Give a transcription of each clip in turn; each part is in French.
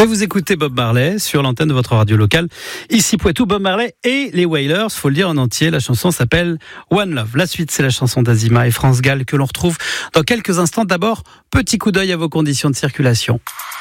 Et vous écoutez Bob Marley sur l'antenne de votre radio locale. Ici Poitou, Bob Marley et les Wailers, faut le dire en entier. La chanson s'appelle One Love. La suite, c'est la chanson d'Azima et France Gall que l'on retrouve dans quelques instants. D'abord, petit coup d'œil à vos conditions de circulation.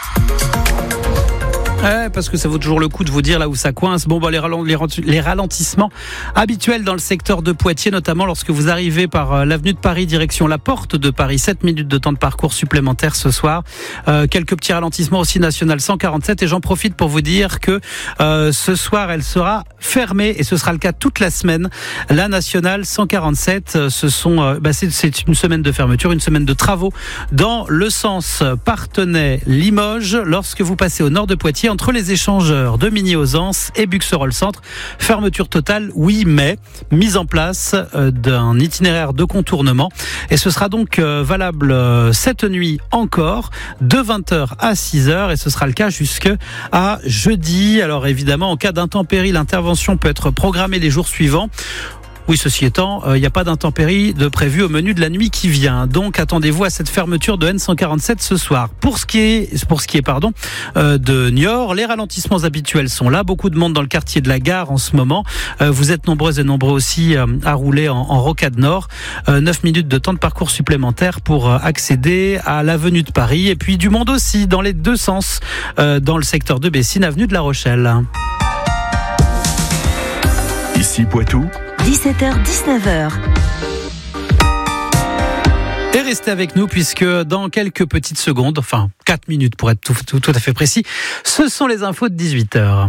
Parce que ça vaut toujours le coup de vous dire là où ça coince. Bon, les ralentissements habituels dans le secteur de Poitiers, notamment lorsque vous arrivez par l'avenue de Paris, direction la porte de Paris. 7 minutes de temps de parcours supplémentaire ce soir. Quelques petits ralentissements aussi national 147. Et j'en profite pour vous dire que ce soir, elle sera fermée et ce sera le cas toute la semaine. La nationale 147, c'est une semaine de fermeture, une semaine de travaux dans le sens Parthenay-Limoges. Lorsque vous passez au nord de Poitiers, entre les échangeurs de Migny-aux-Anses et Buxerolles-Centre, fermeture totale 8 mai, mise en place d'un itinéraire de contournement. Et ce sera donc valable cette nuit encore, de 20h à 6h, et ce sera le cas jusqu'à jeudi. Alors évidemment, en cas d'intempérie, l'intervention peut être programmée les jours suivants. Oui, ceci étant, il n'y a pas d'intempérie de prévu au menu de la nuit qui vient. Donc, attendez-vous à cette fermeture de N147 ce soir. Pour ce qui est de Niort, les ralentissements habituels sont là. Beaucoup de monde dans le quartier de la Gare en ce moment. Vous êtes nombreuses et nombreux aussi à rouler en rocade nord. 9 minutes de temps de parcours supplémentaire pour accéder à l'avenue de Paris. Et puis du monde aussi, dans les deux sens, dans le secteur de Bessines, avenue de La Rochelle. Ici Poitou. 17h-19h. Et restez avec nous puisque dans quelques petites secondes, enfin 4 minutes pour être tout à fait précis, ce sont les infos de 18h.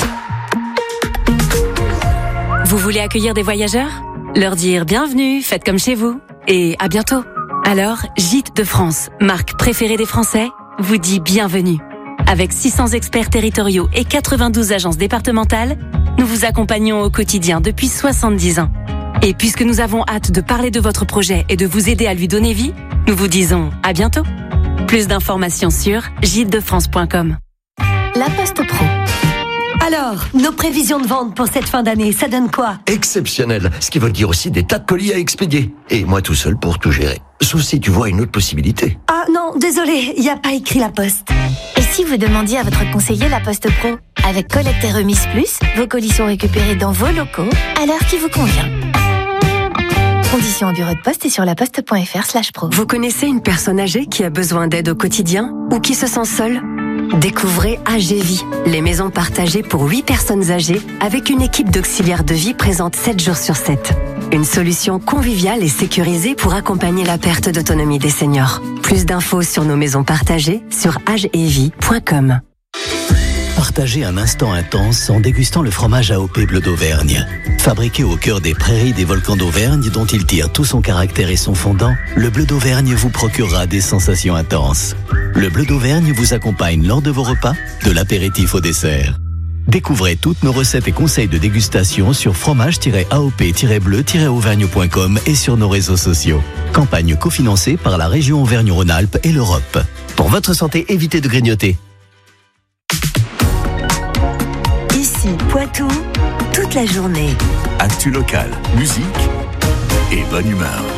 Vous voulez accueillir des voyageurs ? Leur dire bienvenue, faites comme chez vous et à bientôt. Alors, Gîtes de France, marque préférée des Français, vous dit bienvenue. Avec 600 experts territoriaux et 92 agences départementales, nous vous accompagnons au quotidien depuis 70 ans. Et puisque nous avons hâte de parler de votre projet et de vous aider à lui donner vie, nous vous disons à bientôt. Plus d'informations sur gitesdefrance.com. La Poste Pro. Alors, nos prévisions de vente pour cette fin d'année, ça donne quoi ? Exceptionnel, ce qui veut dire aussi des tas de colis à expédier. Et moi tout seul pour tout gérer. Sauf si tu vois une autre possibilité. Ah non, désolé, il n'y a pas écrit La Poste. Et si vous demandiez à votre conseiller La Poste Pro ? Avec collecte et remise plus, vos colis sont récupérés dans vos locaux à l'heure qui vous convient. Conditions au bureau de poste et sur laposte.fr/pro. Vous connaissez une personne âgée qui a besoin d'aide au quotidien ou qui se sent seule ? Découvrez AGVie, les maisons partagées pour 8 personnes âgées avec une équipe d'auxiliaires de vie présente 7 jours sur 7. Une solution conviviale et sécurisée pour accompagner la perte d'autonomie des seniors. Plus d'infos sur nos maisons partagées sur agevie.com. Partagez un instant intense en dégustant le fromage AOP Bleu d'Auvergne. Fabriqué au cœur des prairies des volcans d'Auvergne dont il tire tout son caractère et son fondant, le Bleu d'Auvergne vous procurera des sensations intenses. Le Bleu d'Auvergne vous accompagne lors de vos repas, de l'apéritif au dessert. Découvrez toutes nos recettes et conseils de dégustation sur fromage-aop-bleu-auvergne.com et sur nos réseaux sociaux. Campagne cofinancée par la région Auvergne-Rhône-Alpes et l'Europe. Pour votre santé, évitez de grignoter. Ici Poitou, toute la journée. Actu local, musique et bonne humeur.